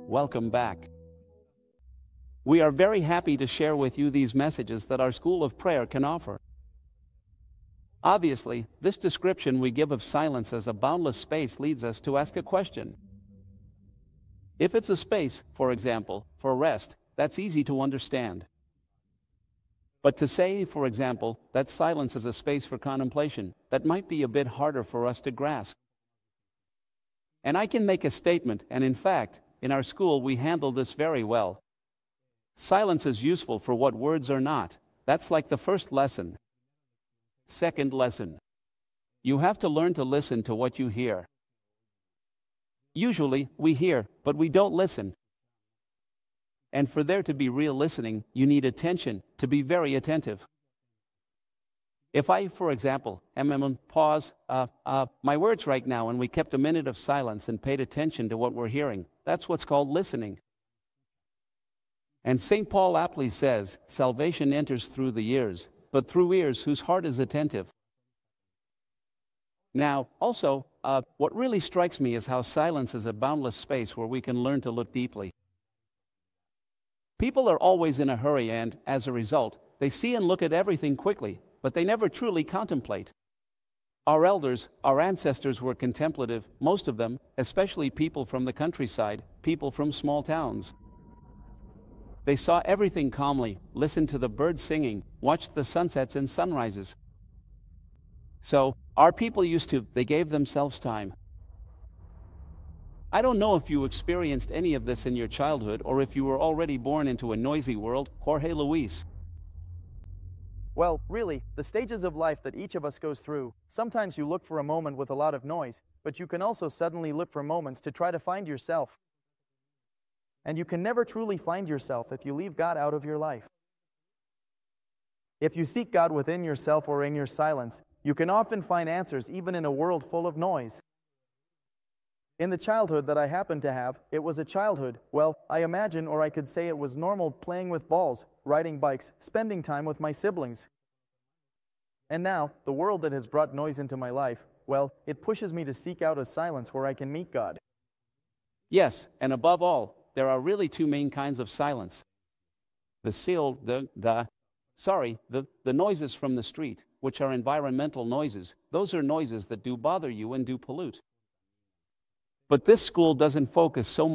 Welcome back. We are very happy to share with you these messages that our School of Prayer can offer. Obviously, this description we give of silence as a boundless space leads us to ask a question. If it's a space, for example, for rest, that's easy to understand. But to say, for example, that silence is a space for contemplation, that might be a bit harder for us to grasp. And I can make a statement, and in fact, in our school we handle this very well. Silence is useful for what words are not. That's like the first lesson. Second lesson. You have to learn to listen to what you hear. Usually, we hear, but we don't listen. And for there to be real listening, you need attention, to be very attentive. If I, for example, pause my words right now and we kept a minute of silence and paid attention to what we're hearing, that's what's called listening. And St. Paul aptly says, salvation enters through the ears, but through ears whose heart is attentive. Now, also, what really strikes me is how silence is a boundless space where we can learn to look deeply. People are always in a hurry and, as a result, they see and look at everything quickly, but they never truly contemplate. Our elders, our ancestors were contemplative, most of them, especially people from the countryside, people from small towns. They saw everything calmly, listened to the birds singing, watched the sunsets and sunrises. So, our people they gave themselves time. I don't know if you experienced any of this in your childhood or if you were already born into a noisy world, Jorge Luis. Well, really, the stages of life that each of us goes through, sometimes you look for a moment with a lot of noise, but you can also suddenly look for moments to try to find yourself. And you can never truly find yourself if you leave God out of your life. If you seek God within yourself or in your silence, you can often find answers even in a world full of noise. In the childhood that I happened to have, it was a childhood, well, I imagine, or I could say it was normal playing with balls, riding bikes, spending time with my siblings. And now, the world that has brought noise into my life, well, it pushes me to seek out a silence where I can meet God. Yes, and above all, there are really two main kinds of silence. The noises from the street, which are environmental noises. Those are noises that do bother you and do pollute. But this school doesn't focus so much